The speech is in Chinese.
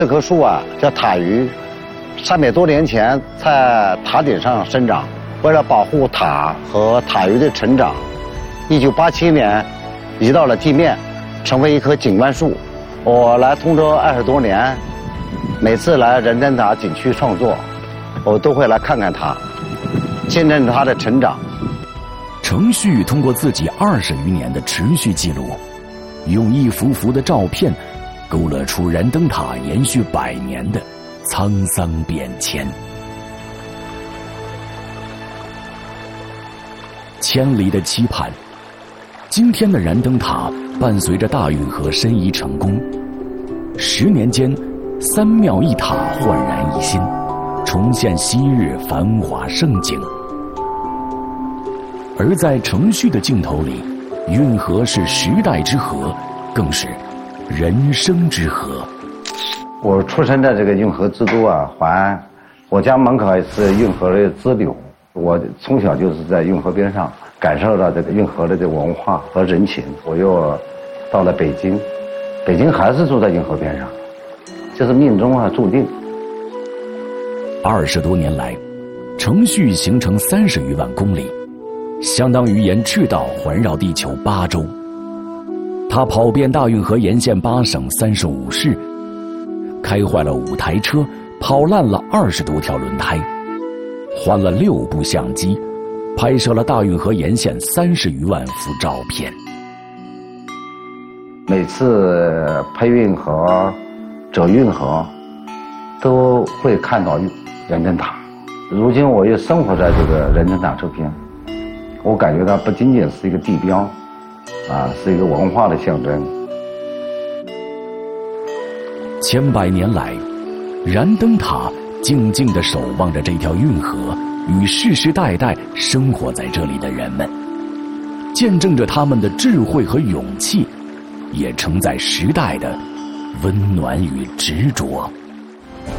这棵树啊叫塔榆，300多年前在塔顶上生长。为了保护塔和塔榆的成长，1987年移到了地面，成为一棵景观树。我来通州20多年，每次来仁登塔景区创作，我都会来看看它，见证它的成长。 程旭通过自己20余年的持续记录，用一幅幅的照片勾勒出仁登塔延续100年的沧桑变迁。千里的期盼，今天的燃灯塔伴随着大运河申遗成功，10年间3庙1塔焕然一新，重现昔日繁华盛景。而在程旭的镜头里，运河是时代之河，更是人生之河。 我出生在这个运河之都啊，淮安，我家门口也是运河的支流。我从小就是在运河边上感受到这个运河的这个文化和人情。我又到了北京，北京还是住在运河边上，就是命中啊注定。 20多年来，程旭行程30余万公里，相当于沿赤道环绕地球8周。他跑遍大运河沿线8省35市，开坏了5台车，跑烂了20多条轮胎，换了6部相机，拍摄了大运河沿线30余万幅照片。 每次拍运河、走运河，都会看到仁登塔。如今我也生活在这个仁登塔周边，我感觉它不仅仅是一个地标，啊，是一个文化的象征。 千百年来，燃灯塔静静地守望着这条运河与世世代代生活在这里的人们，见证着他们的智慧和勇气，也承载时代的温暖与执着。